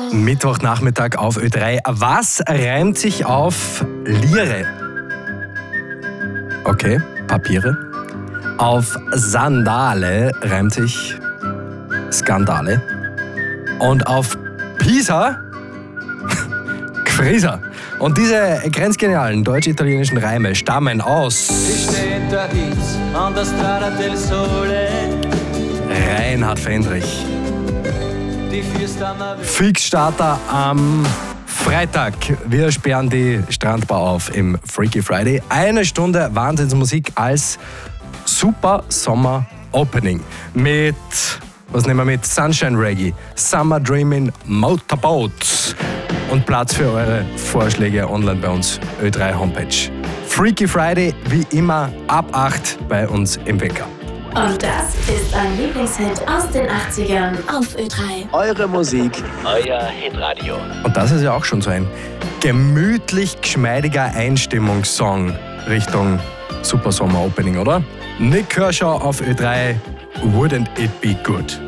Mittwochnachmittag auf Ö3. Was reimt sich auf Liere? Okay, Papiere. Auf Sandale reimt sich Skandale. Und auf Pisa Gfrisa. Und diese grenzgenialen deutsch-italienischen Reime stammen aus Reinhard Fendrich. Fixstarter am Freitag. Wir sperren die Strandbar auf im Freaky Friday. 1 Stunde Wahnsinnsmusik als Super Sommer Opening. Was nehmen wir mit? Sunshine Reggae, Summer Dreamin' Motorboat. Und Platz für eure Vorschläge online bei uns, Ö3 Homepage. Freaky Friday, wie immer, ab 8 bei uns im Wecker. Und das ist ein Lieblingshit aus den 80ern auf Ö3. Eure Musik, euer Hitradio. Und das ist ja auch schon so ein gemütlich geschmeidiger Einstimmungssong Richtung Super Sommer Opening, oder? Nick Kershaw auf Ö3, Wouldn't It Be Good?